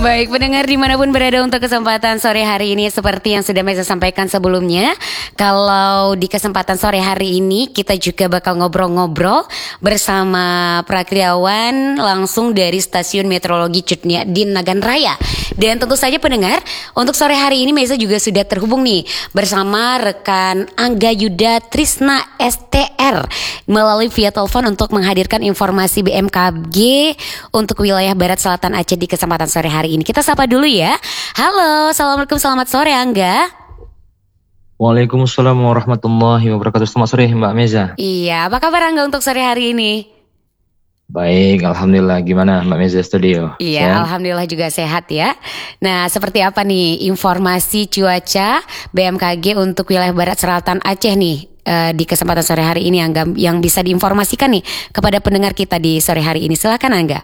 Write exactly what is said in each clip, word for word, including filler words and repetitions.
Baik, pendengar dimanapun berada untuk kesempatan sore hari ini, seperti yang sudah Meza sampaikan sebelumnya, kalau di kesempatan sore hari ini kita juga bakal ngobrol-ngobrol bersama Prakriawan langsung dari Stasiun Meteorologi Cutnya di Nagan Raya. Dan tentu saja pendengar, untuk sore hari ini Meza juga sudah terhubung nih bersama rekan Angga Yuda Trisna S T R melalui via telepon untuk menghadirkan informasi B M K G untuk wilayah Barat Selatan Aceh di kesempatan sore hari ini. Kita sapa dulu ya. Halo, assalamualaikum, selamat sore Angga. Waalaikumsalam warahmatullahi wabarakatuh. Selamat sore Mbak Meza. Iya, apa kabar Angga untuk sore hari ini? Baik, alhamdulillah. Gimana Mbak Meza studio? Iya, Sehat? alhamdulillah juga sehat ya. Nah, seperti apa nih informasi cuaca B M K G untuk wilayah Barat Selatan Aceh nih eh, di kesempatan sore hari ini Angga, yang bisa diinformasikan nih kepada pendengar kita di sore hari ini. Silakan Angga.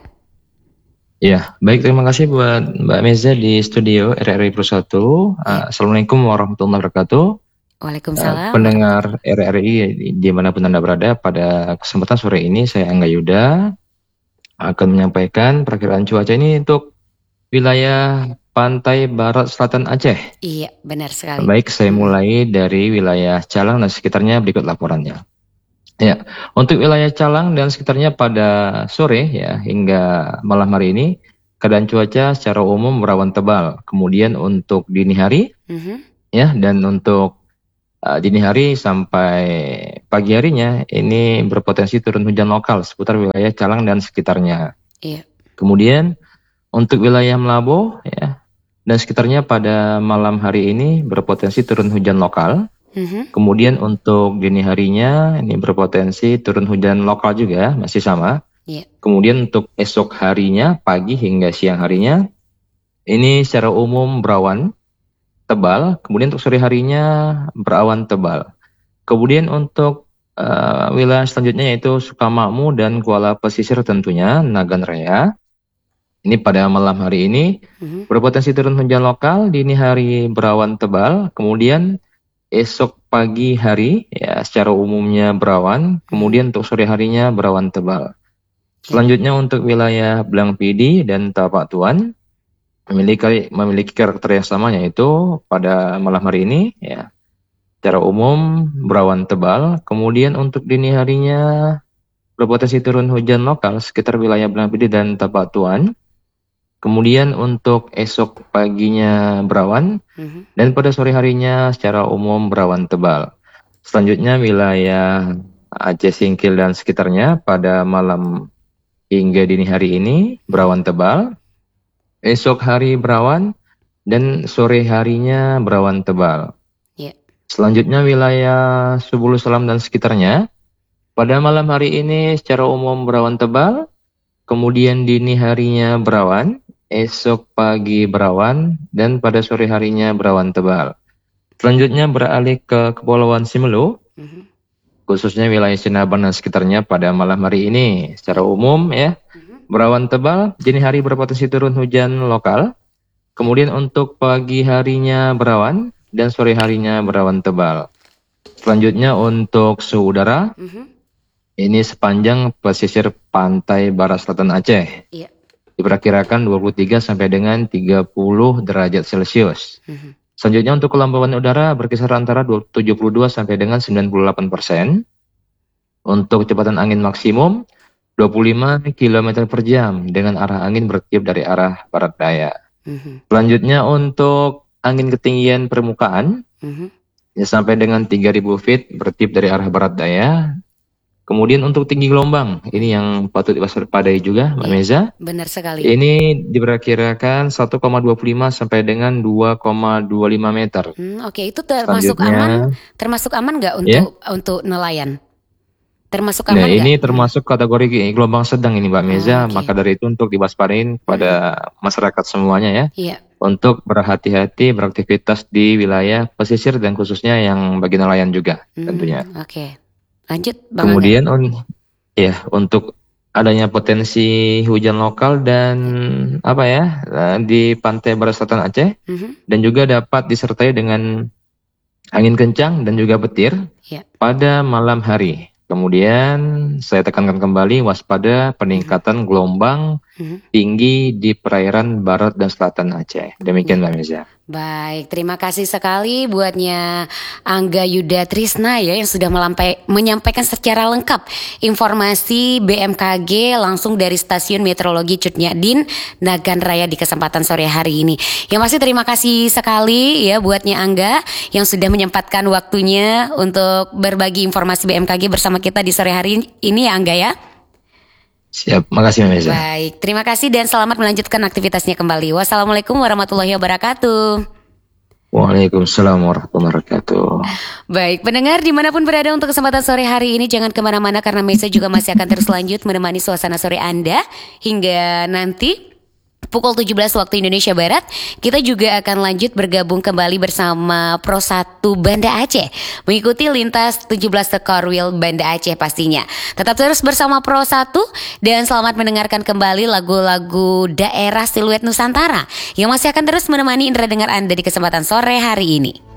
Iya, baik, terima kasih buat Mbak Meza di studio R R I Pro satu. Uh, Assalamualaikum warahmatullahi wabarakatuh. Uh, Waalaikumsalam. pendengar R R I dimanapun Anda berada, pada kesempatan sore ini saya Angga Yuda akan menyampaikan perkiraan cuaca ini untuk wilayah pantai Barat Selatan Aceh. Iya, benar sekali. Baik, saya mulai dari wilayah Calang dan sekitarnya, berikut laporannya. Ya, untuk wilayah Calang dan sekitarnya pada sore ya hingga malam hari ini keadaan cuaca secara umum berawan tebal. Kemudian untuk dini hari Mhm. ya, dan untuk uh, dini hari sampai pagi harinya ini berpotensi turun hujan lokal seputar wilayah Calang dan sekitarnya. Iya. Kemudian untuk wilayah Melabo ya dan sekitarnya pada malam hari ini berpotensi turun hujan lokal. Mhm. Kemudian untuk dini harinya ini berpotensi turun hujan lokal juga, masih sama. Iya. Kemudian untuk esok harinya, pagi hingga siang harinya, ini secara umum berawan tebal. Kemudian untuk sore harinya berawan tebal. Kemudian untuk uh, wilayah selanjutnya yaitu Sukamakmur dan Kuala Pesisir tentunya, Nagan Raya. Ini pada malam hari ini Mhm. berpotensi turun hujan lokal, dini hari berawan tebal. Kemudian esok pagi hari ya secara umumnya berawan, kemudian untuk sore harinya berawan tebal. Selanjutnya untuk wilayah Blang Pidi dan Tapak Tuan memiliki memiliki karakter yang sama, yaitu pada malam hari ini ya secara umum berawan tebal, kemudian untuk dini harinya berpotensi turun hujan lokal sekitar wilayah Blang Pidi dan Tapak Tuan. Kemudian untuk esok paginya berawan, Mhm. dan pada sore harinya secara umum berawan tebal. Selanjutnya wilayah Aceh Singkil dan sekitarnya pada malam hingga dini hari ini berawan tebal. Esok hari berawan dan sore harinya berawan tebal. Iya. Selanjutnya wilayah Subulu Salam dan sekitarnya pada malam hari ini secara umum berawan tebal. Kemudian dini harinya berawan, esok pagi berawan, dan pada sore harinya berawan tebal. Selanjutnya beralih ke Kepulauan Simelu, Mhm. khususnya wilayah Sinaban dan sekitarnya pada malam hari ini secara umum ya Mhm. berawan tebal, dini hari berpotensi turun hujan lokal. Kemudian untuk pagi harinya berawan dan sore harinya berawan tebal. Selanjutnya untuk suhu udara, Mhm. ini sepanjang pesisir pantai Barat Selatan Aceh. Iya. Diperkirakan dua puluh tiga sampai dengan tiga puluh derajat Celcius. Mhm. Selanjutnya untuk kelembaban udara berkisar antara tujuh puluh dua sampai dengan sembilan puluh delapan persen. Untuk kecepatan angin maksimum dua puluh lima kilometer per jam dengan arah angin bertiup dari arah barat daya. Mhm. Selanjutnya untuk angin ketinggian permukaan Mhm. ya sampai dengan tiga ribu feet bertiup dari arah barat daya. Kemudian untuk tinggi gelombang, ini yang patut diwaspadai juga Mbak Iya, Meza. benar sekali. Ini diperkirakan satu koma dua puluh lima sampai dengan dua koma dua puluh lima meter. Hmm, oke, itu termasuk aman, Selanjutnya, termasuk aman nggak ya. untuk untuk nelayan? Termasuk Nah, aman nggak? ini termasuk kategori gelombang sedang ini Mbak Meza, Oh, oke. maka dari itu untuk diwaspadain pada masyarakat semuanya ya, Iya. untuk berhati-hati beraktivitas di wilayah pesisir dan khususnya yang bagi nelayan juga Hmm, tentunya. oke. Lanjut Bang Angga. Kemudian un, ya untuk adanya potensi hujan lokal dan apa ya eh, di pantai Barat Selatan Aceh, Mhm. dan juga dapat disertai dengan angin kencang dan juga petir Iya. pada malam hari. Kemudian saya tekankan kembali waspada peningkatan gelombang Hmm. tinggi di perairan barat dan selatan Aceh. Demikian Mbak Meza. Baik, terima kasih sekali buatnya Angga Yuda Trisna ya yang sudah melampai, menyampaikan secara lengkap informasi B M K G langsung dari Stasiun Meteorologi Cut Nyak-Dien Nagan Raya di kesempatan sore hari ini. Yang pasti terima kasih sekali ya buatnya Angga yang sudah menyempatkan waktunya untuk berbagi informasi B M K G bersama kita di sore hari ini ya Angga ya. Siap, makasih Mbak Meza. Baik, terima kasih dan selamat melanjutkan aktivitasnya kembali. Wassalamualaikum warahmatullahi wabarakatuh. Waalaikumsalam warahmatullahi wabarakatuh. Baik, pendengar dimanapun berada untuk kesempatan sore hari ini jangan kemana-mana karena Meza juga masih akan terus lanjut menemani suasana sore Anda hingga nanti pukul tujuh belas waktu Indonesia Barat. Kita juga akan lanjut bergabung kembali bersama Pro satu Banda Aceh, mengikuti lintas tujuh belas Car-Wheel Banda Aceh pastinya. Tetap terus bersama Pro satu dan selamat mendengarkan kembali lagu-lagu daerah siluet Nusantara yang masih akan terus menemani indera dengar Anda di kesempatan sore hari ini.